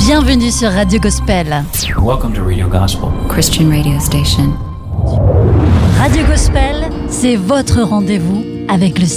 Bienvenue sur Radio Gospel. Welcome to Radio Gospel. Christian radio station. Radio Gospel, c'est votre rendez-vous avec le